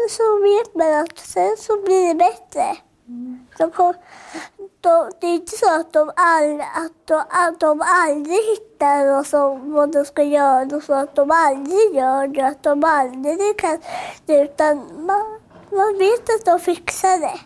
så vet man att sen så blir det bättre. Det är inte så att de aldrig hittar och så, vad de ska göra och så att de aldrig gör det, att de aldrig kan det, utan man vet att de fixar det.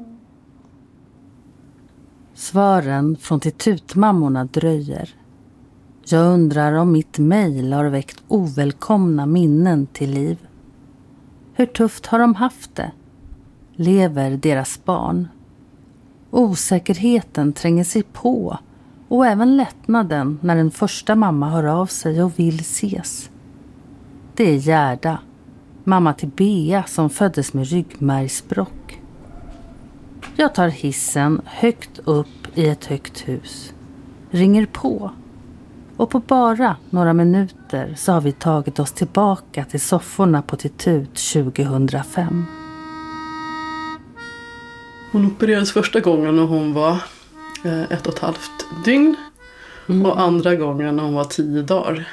Svaren från till tutmammorna dröjer. Jag undrar om mitt mejl har väckt ovälkomna minnen till liv. Hur tufft har de haft det? Lever deras barn? Osäkerheten tränger sig på och även lättnaden när den första mamma hör av sig och vill ses. Det är Gerda, mamma till Bea som föddes med ryggmärgsbråck. Jag tar hissen högt upp i ett högt hus, ringer på och på bara några minuter så har vi tagit oss tillbaka till sofforna på Titut 2005. Hon opererades första gången när hon var 1,5 dygn och andra gången när hon var 10 dagar.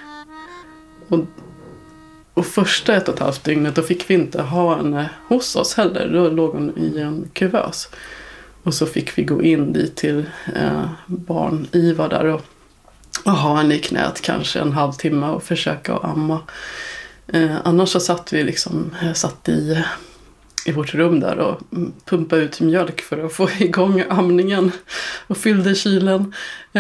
Och första 1,5 dygnet då fick vi inte ha henne hos oss heller. Då låg hon i en kuvös. Och så fick vi gå in dit till barn-IVA där och ha henne i knät kanske en halvtimme och försöka att amma. Annars så satt vi satt i vårt rum där och pumpade ut mjölk för att få igång amningen och fyllde kylen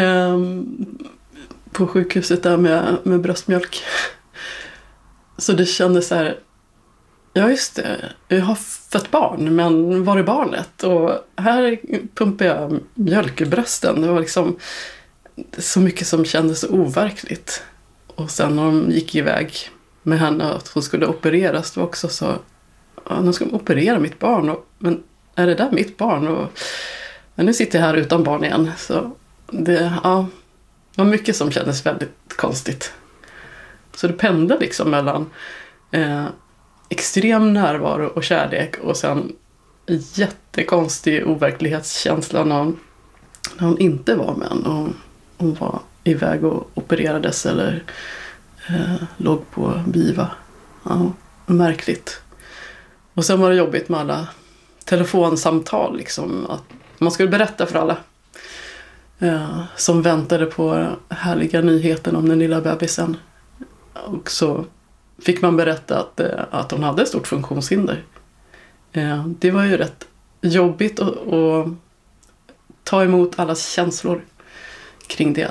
på sjukhuset där med bröstmjölk. Så det kändes så här, ja just det, jag har fött barn, men var är barnet? Och här pumpar jag mjölk i brösten. Det var så mycket som kändes overkligt. Och sen när de gick iväg med henne att hon skulle opereras, det var också så, de ska operera mitt barn. Men är det där mitt barn? Men nu sitter jag här utan barn igen. Så det var mycket som kändes väldigt konstigt. Så det pendlade mellan extrem närvaro och kärlek och sen jättekonstig overklighetskänsla när hon inte var med en och hon var iväg och opererades eller låg på BIVA. Ja, märkligt. Och sen var det jobbigt med alla telefonsamtal att man skulle berätta för alla som väntade på härliga nyheten om den lilla bebisen. Och så fick man berätta att hon hade ett stort funktionshinder. Det var ju rätt jobbigt att ta emot allas känslor kring det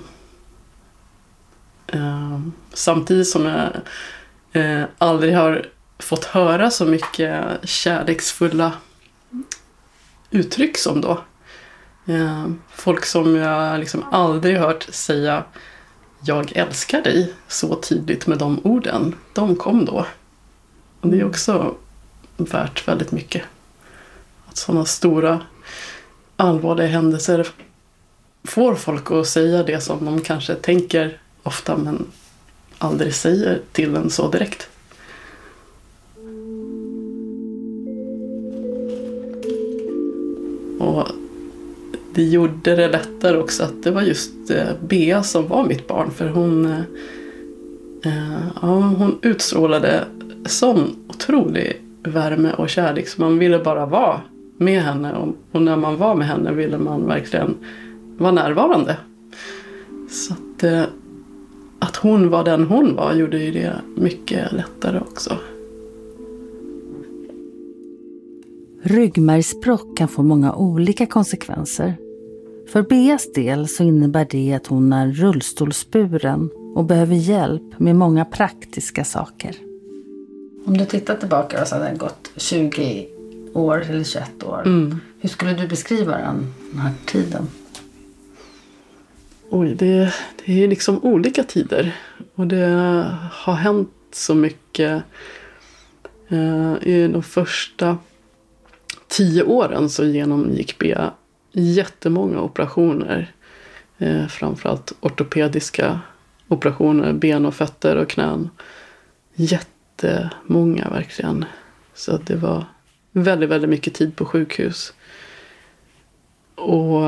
samtidigt som jag aldrig har fått höra så mycket kärleksfulla uttryck som då. Folk som jag aldrig hört säga jag älskar dig så tydligt med de orden. De kom då. Och det är också värt väldigt mycket. Att sådana stora allvarliga händelser får folk att säga det som de kanske tänker ofta men aldrig säger till en så direkt. Och det gjorde det lättare också att det var just Bea som var mitt barn. För hon utstrålade sån otrolig värme och kärlek. Så man ville bara vara med henne. Och när man var med henne ville man verkligen vara närvarande. Så att hon var den hon var gjorde ju det mycket lättare också. Ryggmärgsbråck kan få många olika konsekvenser. För Beas del så innebär det att hon är rullstolsburen och behöver hjälp med många praktiska saker. Om du tittar tillbaka så hade det gått 20 år eller 21 år. Hur skulle du beskriva den här tiden? Oj, det är olika tider. Och det har hänt så mycket. I de första 10 åren så genomgick Bea jättemånga operationer. Framförallt ortopediska operationer, ben och fötter och knän. Jättemånga verkligen. Så det var väldigt, väldigt mycket tid på sjukhus. Och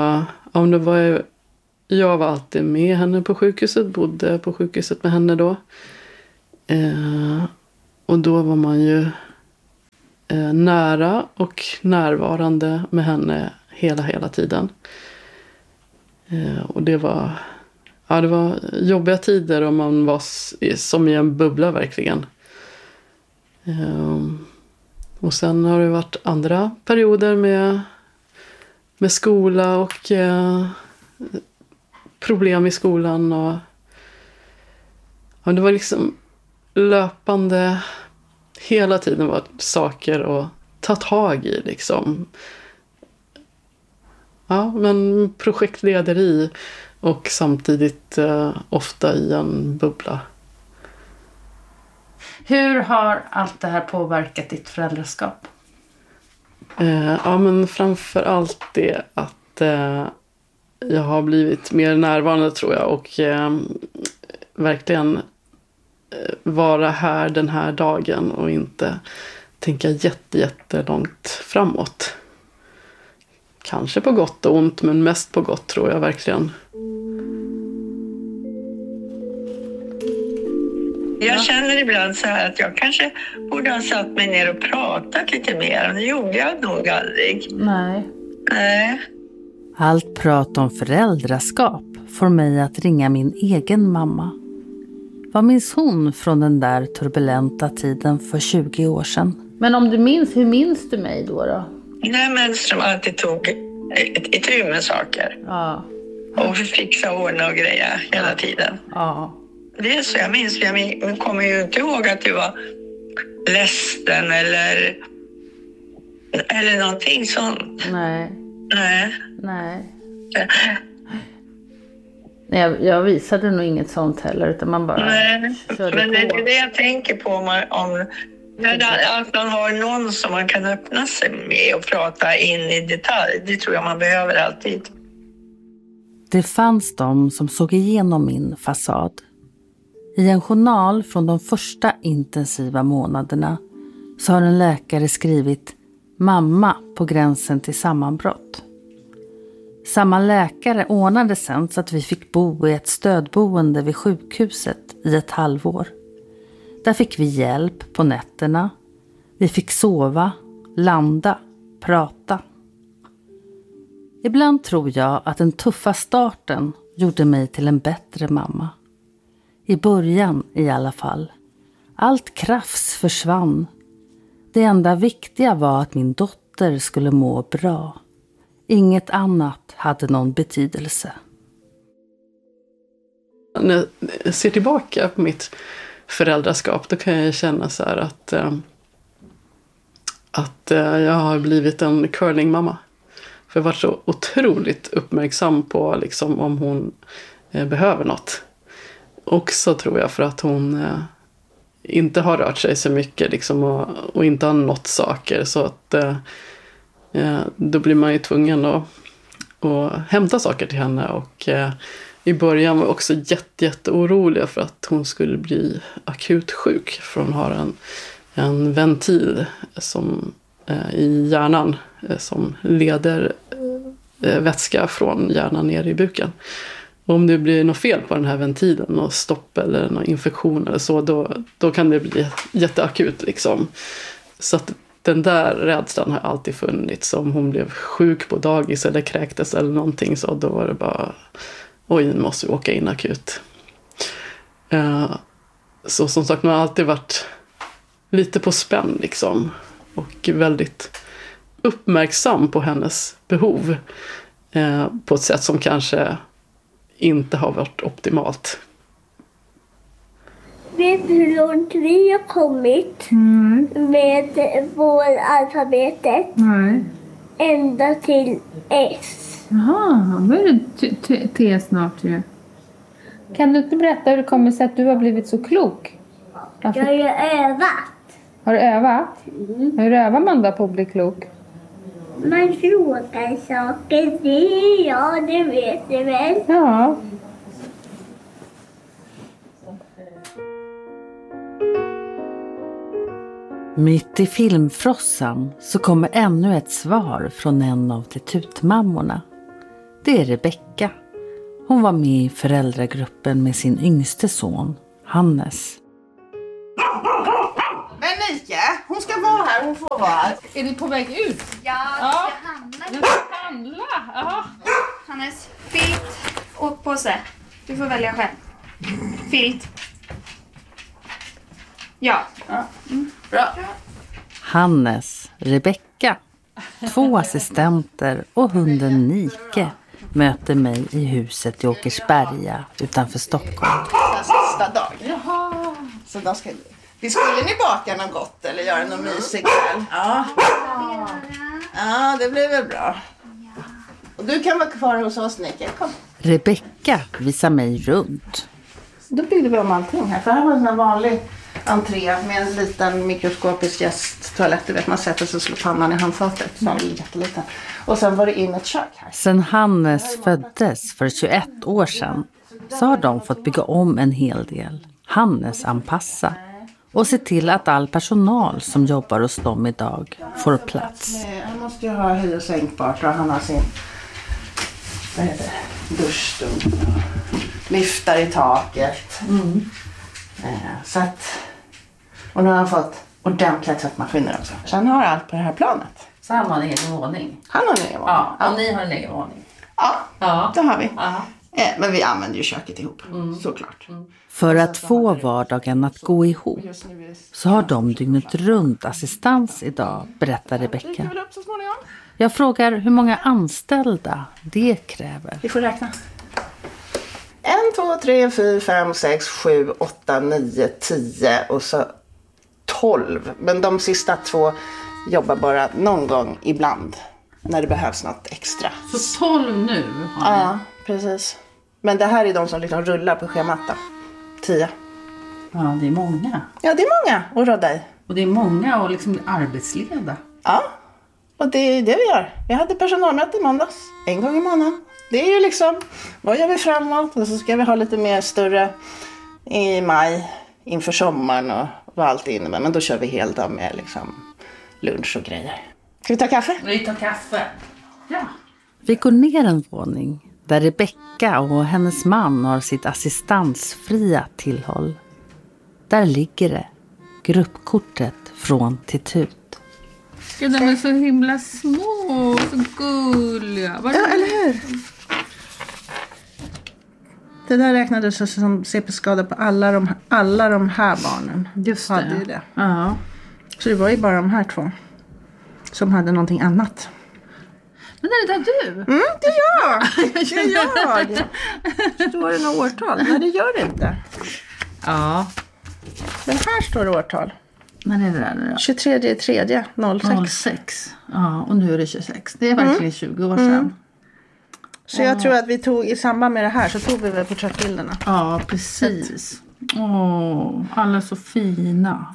jag var alltid med henne på sjukhuset, bodde på sjukhuset med henne då. Och då var man ju nära och närvarande med henne hela tiden. Och det var jobbiga tider och man var som i en bubbla verkligen. Och sen har det varit andra perioder med skola och problem i skolan. Och det var liksom löpande, hela tiden var saker att ta tag i liksom. Ja, men projektlederi och samtidigt ofta i en bubbla. Hur har allt det här påverkat ditt föräldraskap? Ja, men framför allt det att jag har blivit mer närvarande tror jag och verkligen vara här den här dagen och inte tänka jättelångt framåt. Kanske på gott och ont, men mest på gott tror jag verkligen. Jag känner ibland så här att jag kanske borde ha satt mig ner och pratat lite mer. Det gjorde jag nog aldrig. Nej. Allt prat om föräldraskap får mig att ringa min egen mamma. Vad minns hon från den där turbulenta tiden för 20 år sedan? Men om du minns, hur minns du mig då? Nej, men som alltid tog itu med saker. Ja. Och fixa, ordna och greja hela tiden. Ja. Det är så jag minns. Jag kommer ju inte ihåg att du var ledsen eller någonting sånt. Nej. Nej. Jag visade nog inget sånt heller, utan man bara körde men det på. är det jag tänker på om att man har någon som man kan öppna sig med och prata in i detalj. Det tror jag man behöver alltid. Det fanns de som såg igenom min fasad. I en journal från de första intensiva månaderna så har en läkare skrivit mamma på gränsen till sammanbrott. Samma läkare ordnade sen så att vi fick bo i ett stödboende vid sjukhuset i ett halvår. Där fick vi hjälp på nätterna. Vi fick sova, landa, prata. Ibland tror jag att den tuffa starten gjorde mig till en bättre mamma. I början i alla fall. Allt krafts försvann. Det enda viktiga var att min dotter skulle må bra. Inget annat hade någon betydelse. När jag ser tillbaka på mitt föräldraskap då kan jag känna så här att jag har blivit en curlingmamma. För jag var så otroligt uppmärksam på liksom, om hon behöver något. Också tror jag för att hon inte har rört sig så mycket liksom, och inte har nått saker. Så att då blir man ju tvungen att hämta saker till henne. Och i början var jag också jätteorolig för att hon skulle bli akut sjuk. För hon har en ventil som, i hjärnan som leder vätska från hjärnan ner i buken. Och om det blir något fel på den här ventilen, något stopp eller någon infektion eller så, då kan det bli jätteakut liksom. Så att den där rädslan har alltid funnits. Om hon blev sjuk på dagis eller kräktes eller någonting, så då var det bara oj, nu måste vi åka in akut. Så som sagt, man har alltid varit lite på spänn liksom. Och väldigt uppmärksam på hennes behov. På ett sätt som kanske inte har varit optimalt. Vet du hur långt vi har kommit med vår alfabetet? Nej. Ända till S. Jaha, då är det T snart ju. Kan du inte berätta hur det kommer sig att du har blivit så klok? Jag har ju övat. Har du övat? Hur övar man då på att bli klok? Man frågar saker. Det vet du väl? Ja. Mitt i filmfrossan så kommer ännu ett svar från en av de tutmammorna. Det är Rebecka. Hon var med i föräldragruppen med sin yngste son, Hannes. Men Nika, hon ska vara här. hon får vara. Är ni på väg ut? Ja, Ja. ska handla. Du ska handla? Ja. Hannes, filt och påse. Du får välja själv. Filt. Ja. Bra. Hannes, Rebecka, 2 assistenter och hunden Nike möter mig i huset i Åkersberga utanför Stockholm. Sista dagen. Så då ska vi skulle ni baka något gott eller göra något mysig kväll? Ja. Ja, det blir väl bra. Och du kan vara kvar hos oss, Nike. Kom. Rebecka visar mig runt. Då byggde vi om allting här. För här var en sån vanlig entré med en liten mikroskopisk gästtoalett. Du vet, man sätter sig och slår pannan i handfatet. Så var jätteliten. Och sen var det in ett kök här. Sen Hannes föddes för 21 år sedan så har de fått bygga om en hel del. Hannes anpassa och se till att all personal som jobbar hos dem idag får plats. Han måste ju ha höj- och sänkbart och han har sin duschstol och lyftar i taket. Så att, och nu har han fått ordentliga tvättmaskiner också. Så han har allt på det här planet. Så han har en egen våning. Han har en egen våning. Ja, och ni har en egen våning. Ja, det har vi. Ja. Men vi använder ju köket ihop, såklart. För att få vardagen att gå ihop så har de dygnet runt assistans idag, berättar Rebecka. Upp så småningom. Jag frågar hur många anställda det kräver. Vi får räkna. 1, 2, 3, 4, 5, 6, 7, 8, 9, 10 och så 12. Men de sista 2 jobbar bara någon gång ibland när det behövs något extra. Så 12 nu har ni. Ja, precis. Men det här är de som liksom rullar på schemat då. 10. Ja, det är många. Ja, det är många att råda i. Och det är många att liksom arbetsleda. Ja, och det är det vi gör. Vi hade personalmöte i måndags. 1 gång i månaden. Det är ju liksom, vad gör vi framåt? Och så ska vi ha lite mer större i maj inför sommaren och vad allt innebär. Men då kör vi hela dagen med liksom lunch och grejer. Ska vi ta kaffe? Vi tar kaffe. Ja. Vi går ner en våning där Rebecka och hennes man har sitt assistansfria tillhåll. Där ligger det, gruppkortet från Titut. Gud, de är så himla små, så gulliga. Ja, eller hur? Det där räknades som CP-skada på alla de här barnen. Just det. Hade ju det. Ja. Så det var ju bara de här 2 som hade någonting annat. Men är det där du? Det är jag! Det är jag! Står det något årtal? Nej, det gör det inte. Ja. Men här står det årtal. Men är det där nu då? 23/3/06. 06. Ja, och nu är det 26. Det är verkligen 20 år sedan. Så jag tror att vi tog, i samband med det här så tog vi väl porträttbilderna. Ja, precis. Alla är så fina.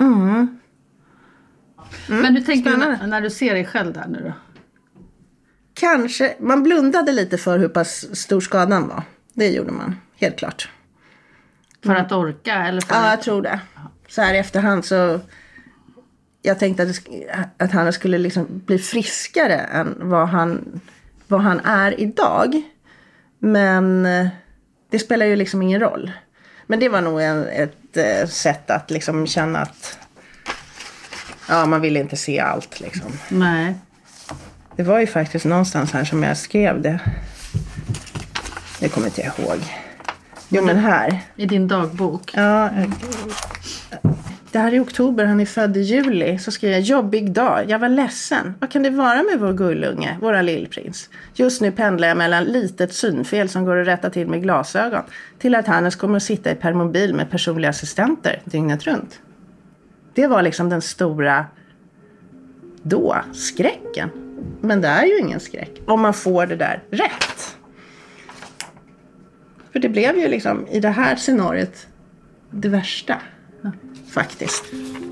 Men hur tänker du när du ser dig själv där nu då? Kanske, man blundade lite för hur pass stor skadan var. Det gjorde man, helt klart. För att orka? Eller för Ja, att... jag tror det. Så här i efterhand så... Jag tänkte att han skulle liksom bli friskare än vad han är idag. Men det spelar ju liksom ingen roll. Men det var nog ett sätt att liksom känna att... Ja, man vill inte se allt liksom. Nej. Det var ju faktiskt någonstans här som jag skrev det. Det kommer inte jag ihåg. Jo, men här. I din dagbok? Ja, det här är oktober, han är född i juli. Så skrev jag, jobbig dag, jag var ledsen. Vad kan det vara med vår gullunge, våra lillprins? Just nu pendlar jag mellan litet synfel som går att rätta till med glasögon till att Hannes kommer att sitta i permobil med personliga assistenter dygnet runt. Det var liksom den stora skräcken. Men det är ju ingen skräck om man får det där rätt. För det blev ju liksom i det här scenariot det värsta. Faktiskt.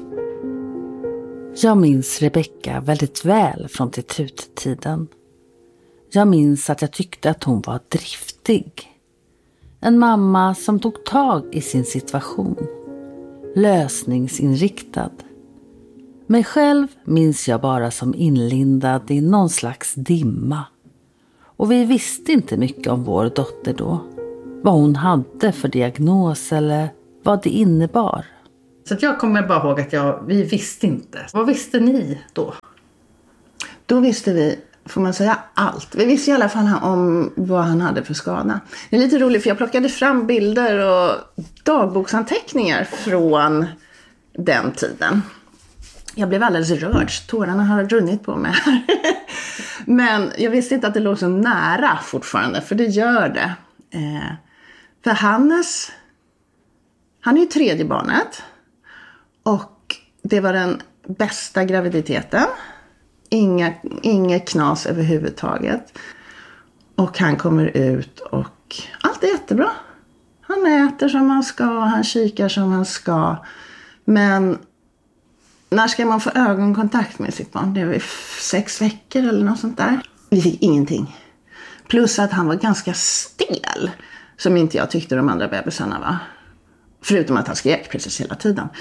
Jag minns Rebecka väldigt väl från Titut-tiden. Jag minns att jag tyckte att hon var driftig. En mamma som tog tag i sin situation. Lösningsinriktad. Mig själv minns jag bara som inlindad i någon slags dimma. Och vi visste inte mycket om vår dotter då. Vad hon hade för diagnos eller vad det innebar. Så att jag kommer bara ihåg att vi visste inte. Vad visste ni då? Då visste vi, får man säga, allt. Vi visste i alla fall om vad han hade för skada. Det är lite roligt för jag plockade fram bilder och dagboksanteckningar från den tiden. Jag blev alldeles rörd. Tårarna har runnit på mig här. Men jag visste inte att det låg så nära fortfarande. För det gör det. För Hannes, han är ju 3:e barnet. Och det var den bästa graviditeten. Inga knas överhuvudtaget. Och han kommer ut och allt är jättebra. Han äter som han ska, han kikar som han ska. Men när ska man få ögonkontakt med sitt barn? Det var 6 veckor eller något sånt där. Vi fick ingenting. Plus att han var ganska stel. Som inte jag tyckte de andra bebisarna var. Förutom att han skrek precis hela tiden.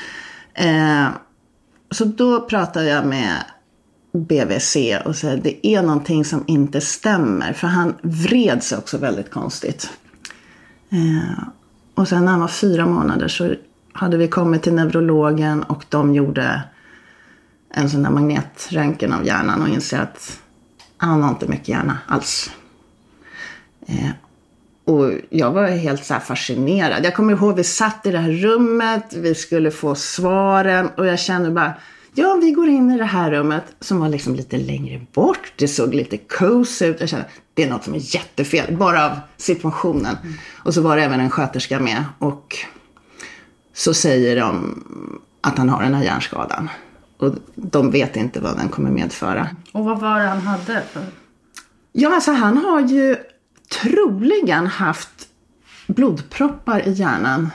Så då pratade jag med BVC och sa att det är någonting som inte stämmer. För han vred sig också väldigt konstigt. Och sen när han var 4 månader så hade vi kommit till neurologen och de gjorde en sån där magnetröntgen av hjärnan och inser att han har inte mycket hjärna alls. Och jag var helt så här fascinerad. Jag kommer ihåg vi satt i det här rummet, vi skulle få svaren och jag kände bara, ja vi går in i det här rummet som var liksom lite längre bort. Det såg lite cozy ut. Jag kände, det är något som är jättefel, bara av situationen. Och så var det även en sköterska med och så säger de att han har den här hjärnskadan. Och de vet inte vad den kommer medföra. Och vad var det han hade för? Ja, alltså han har ju troligen haft blodproppar i hjärnan.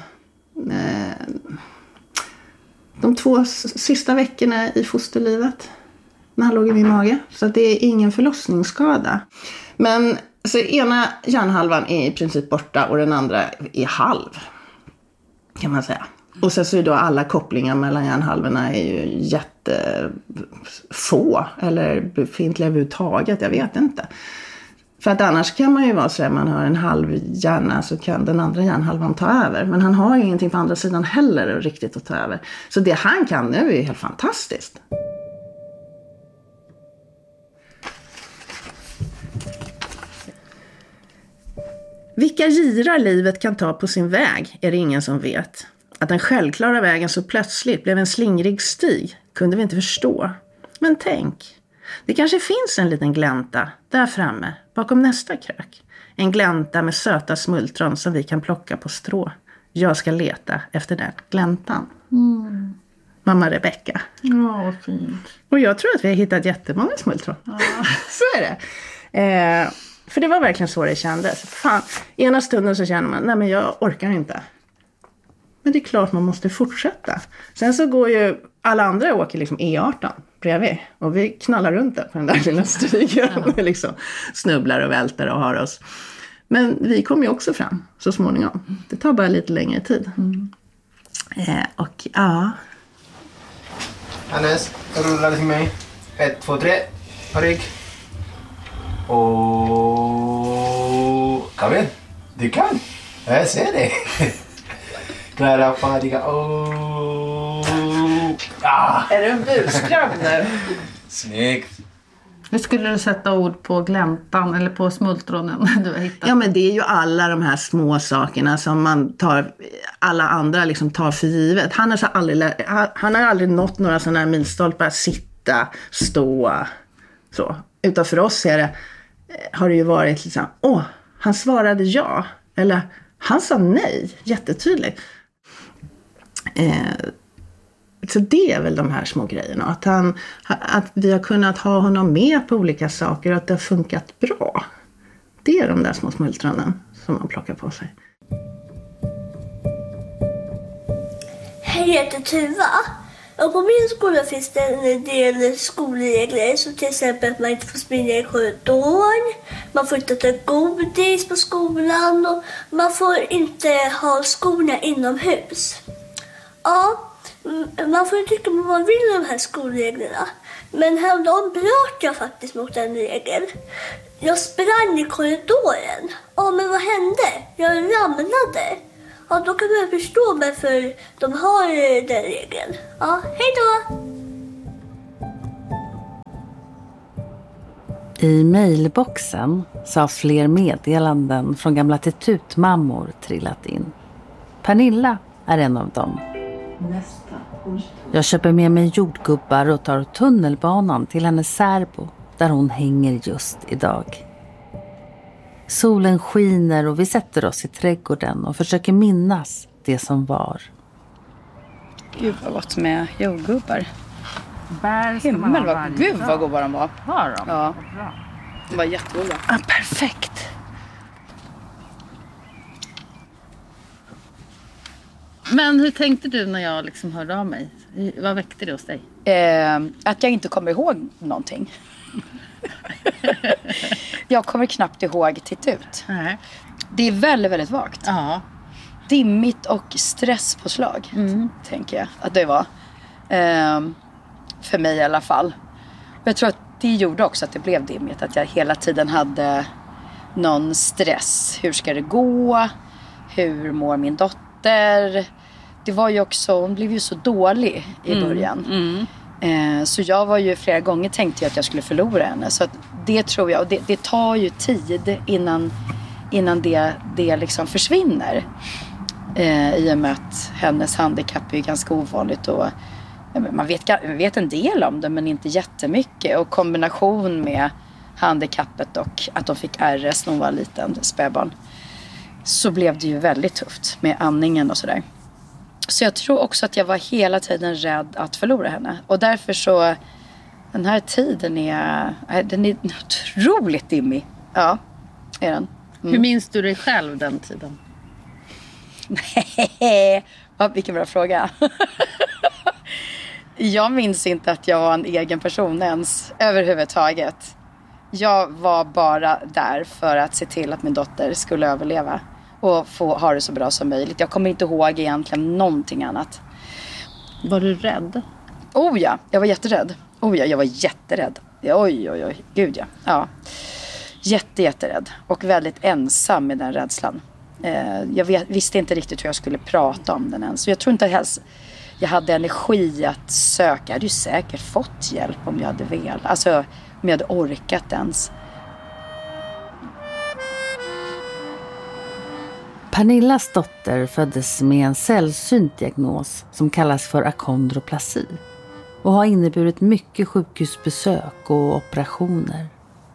De 2 sista veckorna i fosterlivet. När han låg i min mage. Så det är ingen förlossningsskada. Men så ena hjärnhalvan är i princip borta och den andra är halv. Kan man säga. Och sen så är då alla kopplingar mellan hjärnhalvorna är ju jättefå. Eller befintliga överhuvudtaget, jag vet inte. För att annars kan man ju vara så att man har en halv hjärna så kan den andra hjärnhalvan ta över. Men han har ju ingenting på andra sidan heller riktigt att ta över. Så det han kan nu är helt fantastiskt. Vilka girar livet kan ta på sin väg är det ingen som vet. Att den självklara vägen så plötsligt blev en slingrig stig kunde vi inte förstå. Men tänk, det kanske finns en liten glänta där framme bakom nästa krök. En glänta med söta smultron som vi kan plocka på strå. Jag ska leta efter den gläntan. Mamma Rebecka. Ja, vad fint. Och jag tror att vi har hittat jättemånga smultron. Ja. Så är det. För det var verkligen så det kändes. Fan, ena stunden så känner man, nej men jag orkar inte. Men det är klart man måste fortsätta. Sen så går ju alla andra åker liksom E18 bredvid. Och vi knallar runt där på den där lilla stigen. Och liksom snubblar och välter och har oss. Men vi kommer ju också fram så småningom. Det tar bara lite längre tid. Och ja. Hannes, rulla till mig. 1, 2, 3. På rygg. Och... Kom igen. Du kan. Jag ser det. Klara, färdiga. Är du en buskrabb nu? Snyggt. Hur skulle du sätta ord på gläntan eller på smultronen du har hittat? Ja, men det är ju alla de här små sakerna som man tar, alla andra liksom tar för givet. Han har aldrig nått några sådana här milstolpar, sitta, stå, så. Utan för oss har det ju varit liksom, han svarade ja. Eller han sa nej, jättetydligt. Så det är väl de här små grejerna. Att vi har kunnat ha honom med på olika saker och att det har funkat bra. Det är de där små smultronen som man plockar på sig. Hej, jag heter Tuva. Och på min skola finns det en del skolregler. Som till exempel att man inte får springa i korridoren. Man får inte ta godis på skolan. Och man får inte ha skorna inomhus. Ja, man får tycka vad man vill om de här skolreglerna. Men häromdagen bröt jag faktiskt mot en regel. Jag sprang i korridoren. Ja, men vad hände? Jag ramlade. Ja, då kan du förstå mig för de har den regeln. Ja, hej då! I mejlboxen så har fler meddelanden från gamla tututmammor trillat in. Pernilla är en av dem. Jag köper med mig jordgubbar och tar tunnelbanan till hennes särbo där hon hänger just idag. Solen skiner och vi sätter oss i trädgården och försöker minnas det som var. Gud vad gott med jordgubbar. Himmel, gud vad goda de var. Var de? Ja. De var jättegoda. Ah, perfekt. Men hur tänkte du när jag liksom hörde av mig? Vad väckte det hos dig? Att jag inte kommer ihåg någonting. Jag kommer knappt ihåg ut. Nej. Det är väldigt, väldigt vagt. Ja. Dimmigt och stresspåslag, tänker jag att det var. För mig i alla fall. Och jag tror att det gjorde också att det blev dimmigt. Att jag hela tiden hade någon stress. Hur ska det gå? Hur mår min dotter? Det var ju också, hon blev ju så dålig i början. Så jag var ju flera gånger tänkte jag att jag skulle förlora henne. Så att det tror jag, och det tar ju tid innan det liksom försvinner. I och med att hennes handikapp är ganska ovanligt och man vet en del om det men inte jättemycket. Och kombination med handikappet och att de fick RS när hon var liten spädbarn, så blev det ju väldigt tufft med andningen och sådär. Så jag tror också att jag var hela tiden rädd att förlora henne. Och därför så, den här tiden är otroligt dimmig. Ja, är den. Hur minns du dig själv den tiden? Nej, vilken bra fråga. Jag minns inte att jag var en egen person ens överhuvudtaget. Jag var bara där för att se till att min dotter skulle överleva och få ha det så bra som möjligt. Jag kommer inte ihåg egentligen någonting annat. Var du rädd? Oh ja, jag var jätterädd. Oh ja, jag var jätterädd. Oj, gud ja. Ja. Jätterädd och väldigt ensam med den rädslan. Jag visste inte riktigt hur jag skulle prata om den än. Så jag tror inte att jag hade energi att söka. Jag hade ju säkert fått hjälp om jag hade velat. Alltså om jag hade orkat ens. Pernillas dotter föddes med en sällsynt diagnos som kallas för akondroplasi och har inneburit mycket sjukhusbesök och operationer.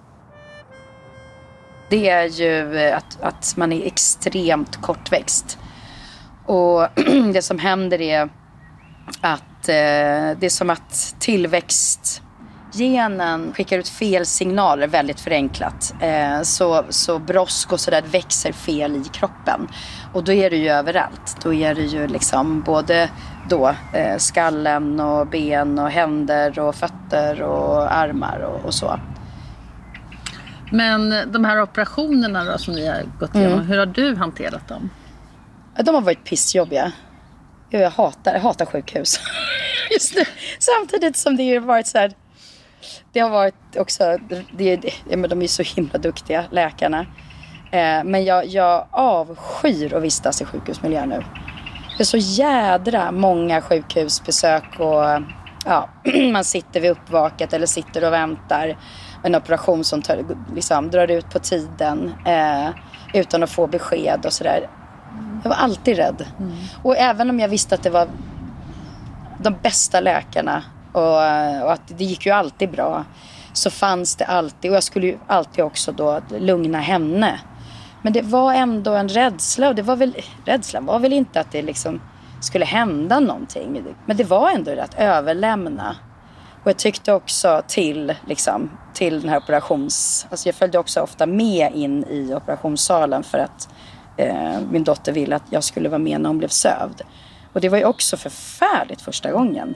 Det är ju att man är extremt kortväxt. Och det som händer är att det är som att tillväxtgenen skickar ut fel signaler, väldigt förenklat. Så brosk och sådär växer fel i kroppen. Och då är det ju överallt. Då är det ju liksom både skallen och ben och händer och fötter och armar och så. Men de här operationerna då, som ni har gått igenom, hur har du hanterat dem? De har varit pissjobbiga. Jag hatar sjukhus. Just nu. Samtidigt som det har varit så här. Det har varit också. De är så himla duktiga, läkarna. Men jag avskyr att vistas i sjukhusmiljö nu. Det är så jädra många sjukhusbesök. Och man sitter vid uppvaket eller sitter och väntar. En operation som drar ut på tiden. Utan att få besked och sådär. Jag var alltid rädd. Och även om jag visste att det var de bästa läkarna och att det gick ju alltid bra, så fanns det alltid, och jag skulle ju alltid också då lugna henne. Men det var ändå en rädsla, och rädslan var väl inte att det liksom skulle hända någonting. Men det var ändå det att överlämna. Och jag tyckte också till den här alltså jag följde också ofta med in i operationssalen för att min dotter ville att jag skulle vara med när hon blev sövd. Och det var ju också förfärligt första gången.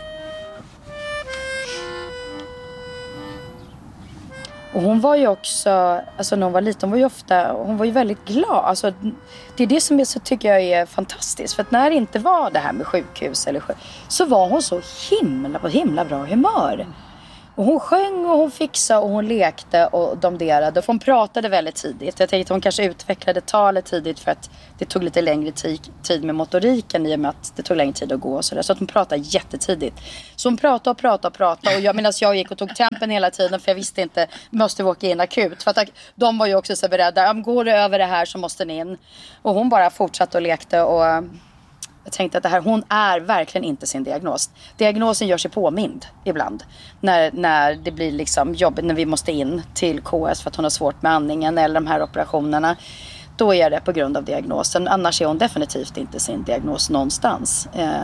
Och hon var ju också, alltså när hon var liten, hon var ju väldigt glad. Alltså, det är det som tycker jag är fantastiskt. För att när det inte var det här med sjukhus så var hon så himla bra humör. Och hon sjöng och hon fixade och hon lekte och domderade. Och hon pratade väldigt tidigt. Jag tänkte att hon kanske utvecklade talet tidigt för att det tog lite längre tid med motoriken i och med att det tog längre tid att gå och sådär. Så att hon pratade jättetidigt. Så hon pratade och jag gick och tog tempen hela tiden för jag visste inte, måste vi åka in akut? För att de var ju också så beredda, går det över det här så måste ni in. Och hon bara fortsatte och lekte och jag tänkte att hon är verkligen inte sin diagnos. Diagnosen gör sig påmind ibland. När det blir liksom jobbigt, när vi måste in till KS för att hon har svårt med andningen eller de här operationerna. Då är det på grund av diagnosen. Annars är hon definitivt inte sin diagnos någonstans.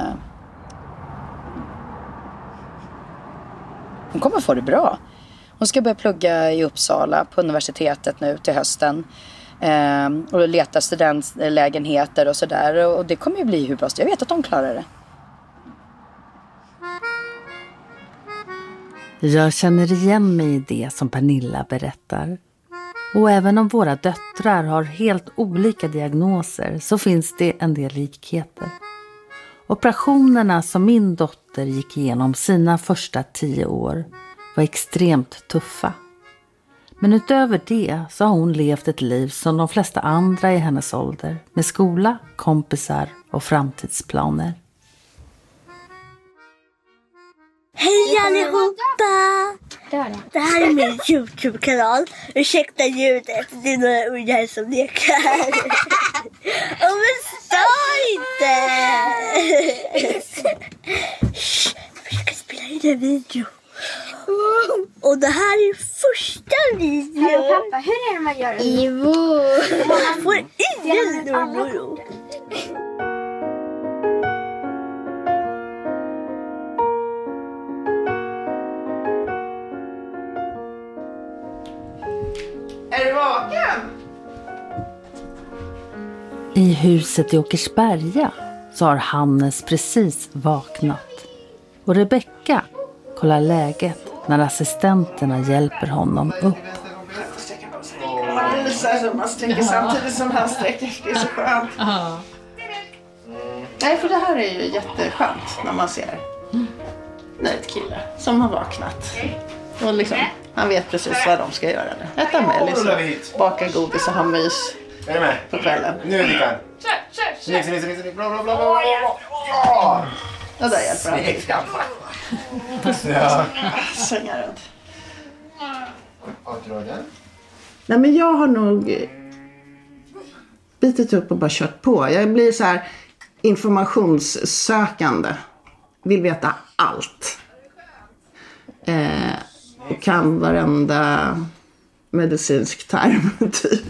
Hon kommer få det bra. Hon ska börja plugga i Uppsala på universitetet nu till hösten. Och leta studentlägenheter och sådär. Och det kommer ju bli hur bra. Jag vet att de klarar det. Jag känner igen mig i det som Pernilla berättar. Och även om våra döttrar har helt olika diagnoser så finns det en del likheter. Operationerna som min dotter gick igenom sina första 10 år var extremt tuffa. Men utöver det så har hon levt ett liv som de flesta andra i hennes ålder. Med skola, kompisar och framtidsplaner. Hej allihopa! Det här är min YouTube-kanal. Ursäkta ljudet, det är några ungar som lekar. Åh men stå inte! Jag försöker spela in en video. Och det här är första videon. Hallå pappa, hur är det man gör det? Ivo! Man får ingen nummer. Är du vaken? I huset i Åkersberga så har Hannes precis vaknat. Och Rebecka kollar läget när assistenterna hjälper honom upp. Man visar så man sträcker samtidigt som han sträcker. Det är så skönt. Nej, för det här är ju jätteskönt när man ser nöjd kille som har vaknat. Och liksom, han vet precis vad de ska göra nu. Äta mellis, baka godis och ha mys på kvällen. Nu är vi kan. Kör. Bla. Och där hjälper han. Ja. Svänga runt. Nej, men jag har nog bitit upp och bara kört på. Jag blir så här informationssökande. Vill veta allt. Och kan varenda medicinsk term typ.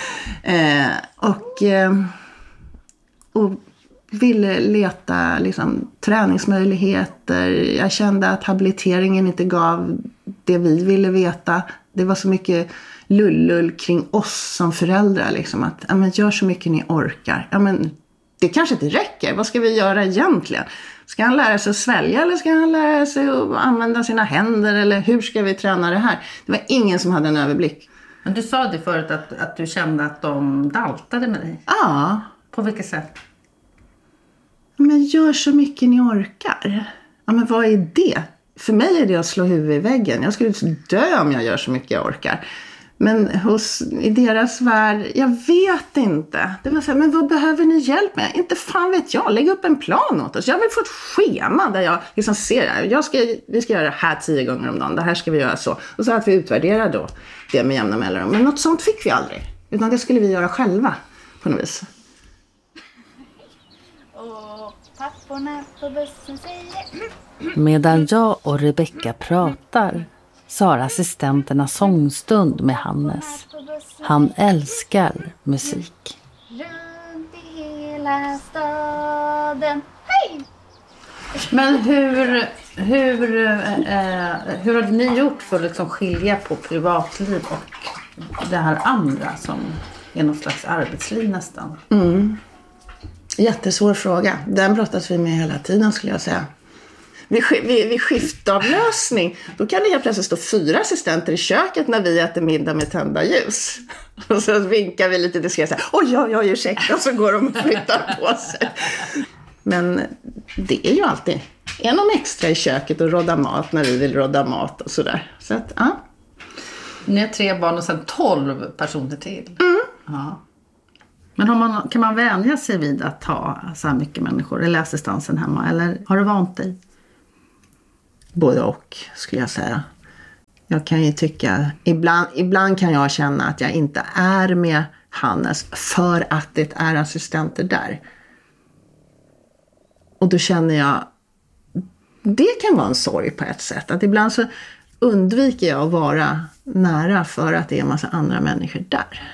Och ville leta liksom träningsmöjligheter. Jag kände att habiliteringen inte gav det vi ville veta. Det var så mycket lullull kring oss som föräldrar. Liksom, att ja, men gör så mycket ni orkar. Ja, men det kanske inte räcker. Vad ska vi göra egentligen? Ska han lära sig att svälja eller ska han lära sig att använda sina händer? Eller hur ska vi träna det här? Det var ingen som hade en överblick. Men du sa det förut att du kände att de daltade med dig. Ja. På vilket sätt? Men gör så mycket ni orkar. Ja, men vad är det? För mig är det att slå huvudet i väggen. Jag skulle dö om jag gör så mycket jag orkar. Men i deras värld, jag vet inte. Det var så här, men vad behöver ni hjälp med? Inte fan vet jag. Lägg upp en plan åt oss. Jag vill få ett schema där jag liksom ser. Vi ska göra det här 10 gånger om dagen. Det här ska vi göra så. Och så att vi utvärderar då det med jämna mellanrum. Men något sånt fick vi aldrig. Utan det skulle vi göra själva på något vis. Papporna på bussen säger... Medan jag och Rebecka pratar så har assistenterna sångstund med Hannes. Han älskar musik. Runt i hela staden. Hej! Men hur hade ni gjort för att liksom skilja på privatliv och det här andra som är någon slags arbetsliv nästan? Jättesvår fråga. Den brottas vi med hela tiden skulle jag säga. Vid skiftavlösning, då kan det helt plötsligt stå 4 assistenter i köket när vi äter middag med tända ljus. Och så vinkar vi lite diskret så här, oj, ursäkta, och så går de och flyttar på sig. Men det är ju alltid är någon extra i köket och rodda mat när vi vill rodda mat och sådär. Så att, ja. Ni är 3 barn och sen 12 personer till. Ja. Men kan man vänja sig vid att ha så här mycket människor eller assistansen hemma? Eller har du vant dig? Både och, skulle jag säga. Jag kan ju tycka, ibland kan jag känna att jag inte är med Hannes för att det är assistenter där. Och då känner jag, det kan vara en sorg på ett sätt. Att ibland så undviker jag att vara nära för att det är en massa andra människor där.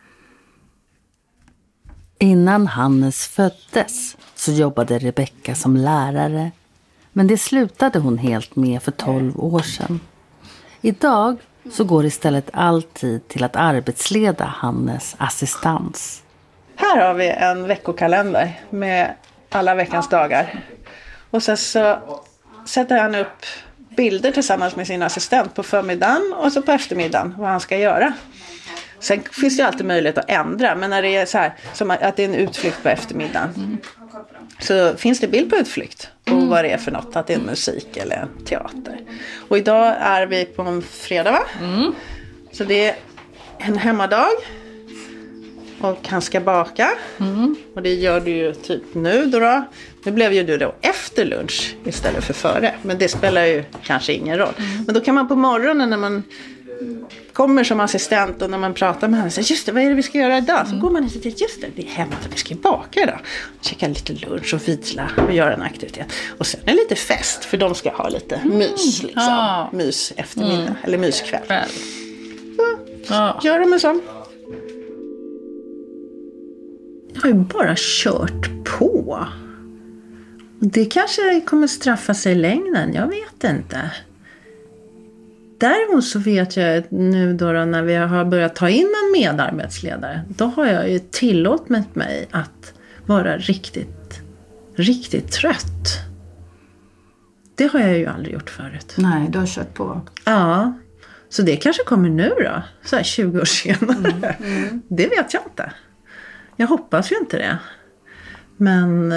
Innan Hannes föddes så jobbade Rebecka som lärare. Men det slutade hon helt med för 12 år sedan. Idag så går istället alltid till att arbetsleda Hannes assistans. Här har vi en veckokalender med alla veckans dagar. Och sen så sätter han upp bilder tillsammans med sin assistent på förmiddagen och så på eftermiddagen vad han ska göra. Sen finns det alltid möjlighet att ändra, men när det är så här som att det är en utflykt på eftermiddagen så finns det bild på utflykt och vad det är för något, att det är en musik eller en teater. Och idag är vi på en fredag, va? Så det är en hemmadag och han ska baka och det gör du ju typ nu då. Nu blev ju du då efter lunch istället för före, men det spelar ju kanske ingen roll. Men då kan man på morgonen när man kommer som assistent och när man pratar med henne säger just det, vad är det vi ska göra idag? Så går man inte till just det är hemma att vi ska baka idag. Käka lite lunch och vila och göra en aktivitet. Och sen är det lite fest för de ska ha lite mys liksom. Mys eftermiddag eller myskväll. Gör de en sån. Jag har ju bara kört på. Det kanske kommer straffa sig i längden, jag vet inte. Däremot så vet jag nu då när vi har börjat ta in en medarbetsledare, då har jag ju tillåtit mig att vara riktigt, riktigt trött. Det har jag ju aldrig gjort förut. Nej, du har kört på. Ja, så det kanske kommer nu då, så här 20 år senare. Det vet jag inte. Jag hoppas ju inte det. Men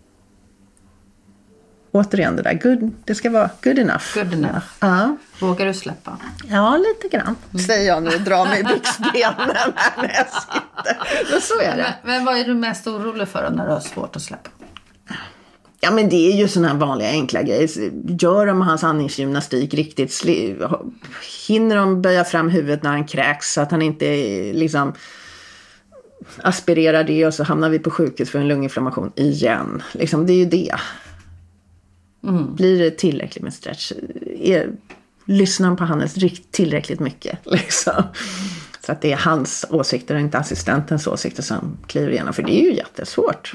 återigen det där, det ska vara good enough. Good enough. Ja. Vågar du släppa? Ja, lite grann. Säger jag nu och drar mig i byxbenen när jag sitter. Så är det. Men vad är du mest orolig för när du har svårt att släppa? Ja, men det är ju såna här vanliga enkla grejer. Gör de hans andningsgymnastik riktigt? Hinner de böja fram huvudet när han kräks så att han inte liksom aspirerar det och så hamnar vi på sjukhus för en lunginflammation igen. Liksom, det är ju det. Blir det tillräckligt med stretch? Lyssnar på Hannes tillräckligt mycket? Liksom. Så att det är hans åsikter och inte assistentens åsikter som kliver igenom. För det är ju jättesvårt.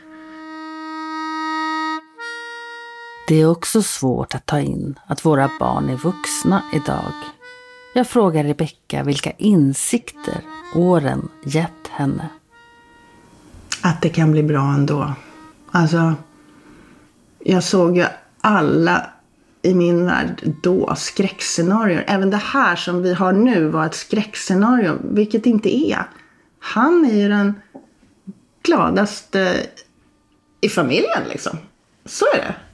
Det är också svårt att ta in att våra barn är vuxna idag. Jag frågar Rebecka vilka insikter åren gett henne. Att det kan bli bra ändå. Alltså, jag såg ju alla i min värld då skräckscenarier. Även det här som vi har nu var ett skräckscenario, vilket inte är. Han är ju den gladaste i familjen liksom. Så är det.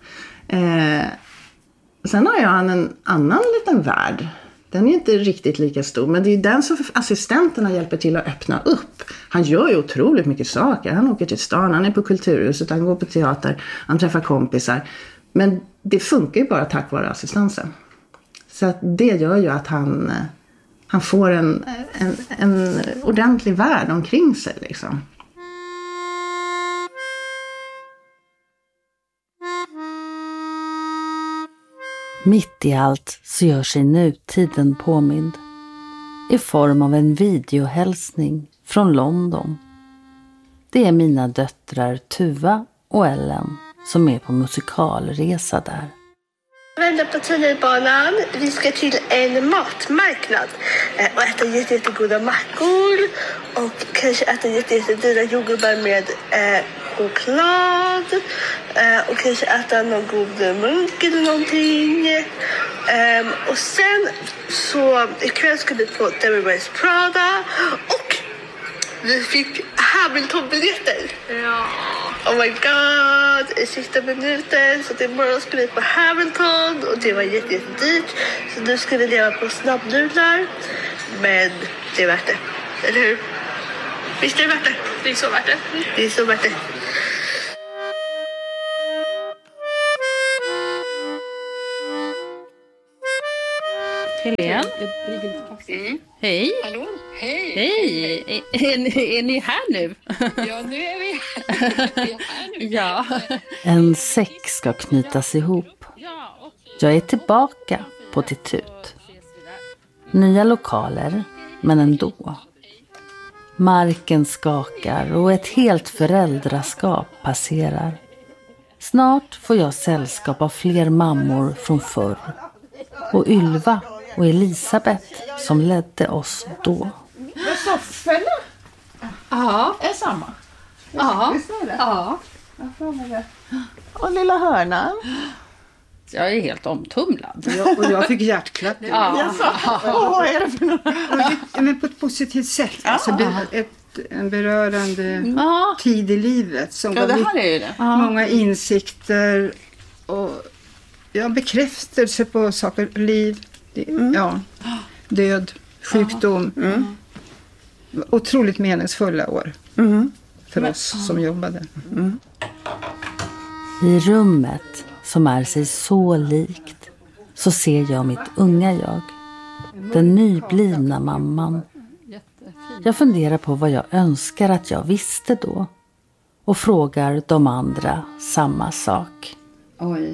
Sen har jag en annan liten värld. Den är inte riktigt lika stor, men det är den som assistenterna hjälper till att öppna upp. Han gör ju otroligt mycket saker. Han åker till stan, han är på kulturhuset, han går på teater, han träffar kompisar. Men det funkar ju bara tack vare assistansen. Så att det gör ju att han får en ordentlig värld omkring sig liksom. Mitt i allt så gör sig nutiden påmind i form av en videohälsning från London. Det är mina döttrar Tuva och Ellen som är på musikalresa där. Vända på tunnelbanan. Vi ska till en matmarknad och äta jättegoda mackor och kanske äta jättedyra jordgubbar med choklad och kanske äta någon god munk eller någonting. Och sen så ikväll ska vi på Devil Wears Prada och vi fick Hamilton-biljetter. Ja. Oh my god, i sista minuten så det bara skulle på Hamilton och det var jättedyrt. Så nu ska vi leva på snabbnudlar. Men det är värt det, eller hur? Visst är det värt det? Det är så värt det. Det är så värt det. Helene? Hej! Hallå? Hej! Hej! Är ni här nu? Ja, nu är vi här. Ja. En säck ska knytas ihop. Jag är tillbaka på Titut. Nya lokaler, men ändå. Marken skakar och ett helt föräldraskap passerar. Snart får jag sällskap av fler mammor från förr. Och Ylva och Elisabeth som ledde oss då. Men sofforna? Ja. Är samma? Ja. Visst är det? Ja. Och lilla hörnan? Jag är helt omtumlad. Och jag fick hjärtklappning. Ja. Vad är det för något? Men på ett positivt sätt. Alltså, en berörande tid i livet. Som Ja, det här är ju det. Många insikter och bekräftelse på saker. Liv, död, sjukdom. Otroligt meningsfulla år. För oss som jobbade. I rummet som är sig så likt så ser jag mitt unga jag. Den nyblivna mamman. Jag funderar på vad jag önskar att jag visste då. Och frågar de andra samma sak. Oj.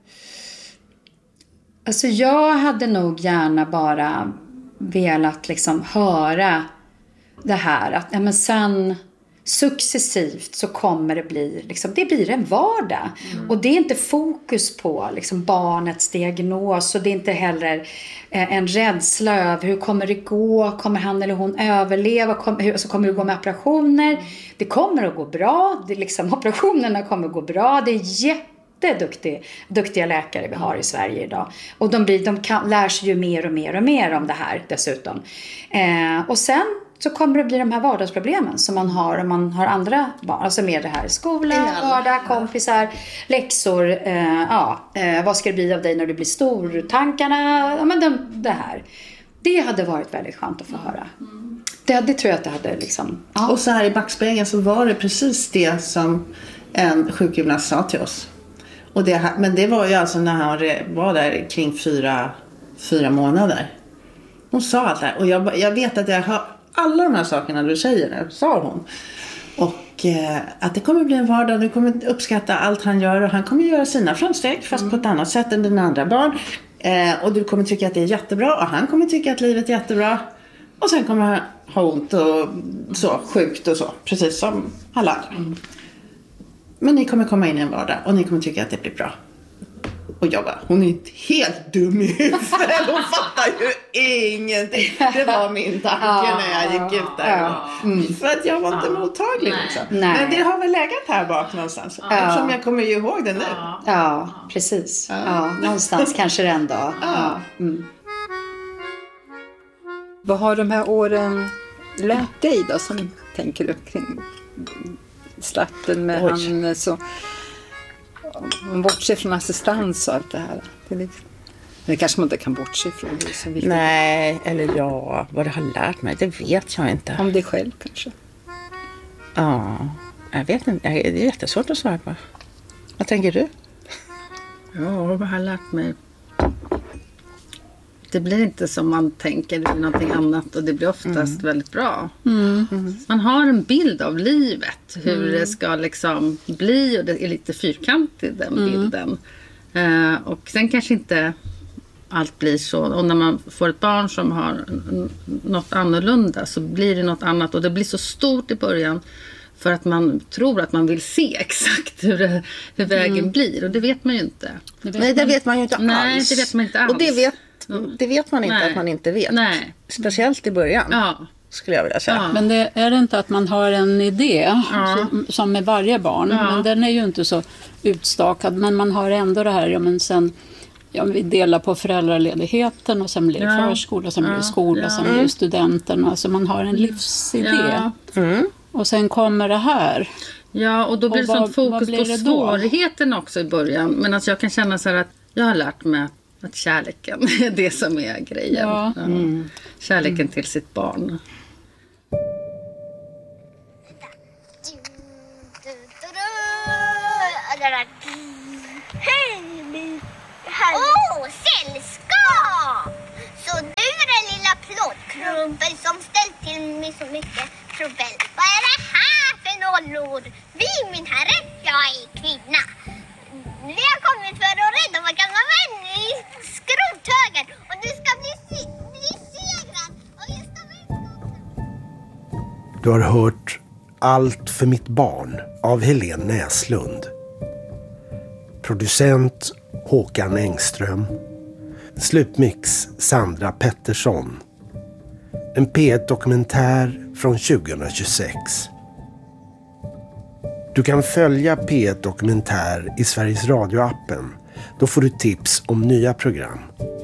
Alltså jag hade nog gärna bara velat liksom höra det här. Att men sen successivt så kommer det bli, liksom, det blir en vardag. Och det är inte fokus på liksom, barnets diagnos. Och det är inte heller en rädsla över hur kommer det gå. Kommer han eller hon överleva? Kommer det gå med operationer? Det kommer att gå bra. Operationerna kommer att gå bra. Det är jätteduktiga läkare vi har i Sverige idag. Och de lär sig ju mer och mer och mer om det här dessutom. Och sen så kommer det bli de här vardagsproblemen som man har om man har andra barn. Alltså med det här skola, vardag, kompisar, läxor. Vad ska det bli av dig när du blir stor? Tankarna, det här. Det hade varit väldigt skönt att få höra. Det tror jag att det hade liksom... Ja. Och så här i backspegeln så var det precis det som en sjukgymnast sa till oss. Men det var ju alltså när han var där kring 4 månader. Hon sa allt det här. Och jag vet att jag har alla de här sakerna du säger nu, sa hon. Och att det kommer bli en vardag. Du kommer uppskatta allt han gör. Och han kommer göra sina framsteg fast på ett annat sätt än dina andra barn. Och du kommer tycka att det är jättebra. Och han kommer tycka att livet är jättebra. Och sen kommer han ha ont och så, sjukt och så. Precis som alla andra. Men ni kommer komma in i en vardag. Och ni kommer tycka att det blir bra. Och jag bara, hon är inte helt dum i huvudet. Hon fattar ju ingenting. Det var min tanke när jag gick ut där. För att jag var inte mottaglig. Liksom. Men det har väl legat här bak någonstans. Eftersom jag kommer ju ihåg det nu. Ja, precis. Ja, någonstans kanske det ändå. Vad har de här åren lärt dig då, som tänker du kring starten med han så... Man bortser från assistans och allt det här. Det kanske man inte kan bortse från. Det nej, eller vad det har lärt mig, det vet jag inte. Om dig själv kanske? Ja, jag vet inte. Det är jättesvårt att svara på. Vad tänker du? Ja, vad har lärt mig? Det blir inte som man tänker, det blir någonting annat och det blir oftast väldigt bra. Man har en bild av livet, hur det ska liksom bli, och det är lite fyrkantigt den bilden. Och sen kanske inte allt blir så. Och när man får ett barn som har något annorlunda så blir det något annat, och det blir så stort i början för att man tror att man vill se exakt hur vägen blir, och det vet man ju inte. Det vet man ju inte alls. Nej, det vet man inte alls. Och det vet man inte att man inte vet. Nej. Speciellt i början, skulle jag vilja säga. Ja. Men det är inte att man har en idé som med varje barn. Men den är ju inte så utstakad. Men man har ändå det här, vi delar på föräldraledigheten och sen blir det förskola, sen blir det skola, sen blir det studenten. Alltså man har en livsidé. Och sen kommer det här. Ja, och då blir det sånt fokus blir på det då? svårigheten också i början. Men alltså jag kan känna så här att jag har lärt mig att kärleken är det som är grejen. Ja. Ja. Kärleken till sitt barn. Sällskap! Så du är den lilla plåtklumpen som ställt till mig så mycket trubbel. Vad är det här för nollord? Vi, min herre, jag är kvinna. Vi har kommit för att rädda vår gamla vän i skrothögen. Och du ska bli segrad. Och jag ska Du har hört Allt för mitt barn av Helene Näslund. Producent Håkan Engström. Slutmix Sandra Pettersson. En P1-dokumentär från 2026. Du kan följa P1 Dokumentär i Sveriges Radio-appen. Då får du tips om nya program.